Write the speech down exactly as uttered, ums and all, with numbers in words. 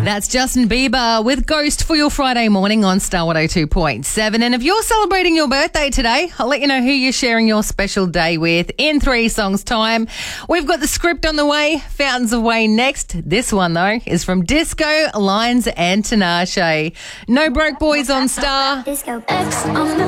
That's Justin Bieber with Ghost for your Friday morning on Star one oh two point seven. And if you're celebrating your birthday today, I'll let you know who you're sharing your special day with in three songs' time. We've got the script on the way, Fountains of Wayne next. This one, though, is from Disco, Lines and Tinashe. No Broke Boys on Star. Disco X on the